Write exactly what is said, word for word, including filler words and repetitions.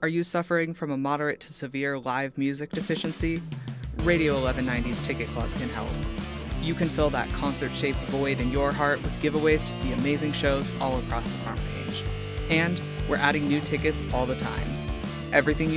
Are you suffering from a moderate to severe live music deficiency? Radio eleven ninety's Ticket Club can help. You can fill that concert-shaped void in your heart with giveaways to see amazing shows all across the front page. And we're adding new tickets all the time. Everything you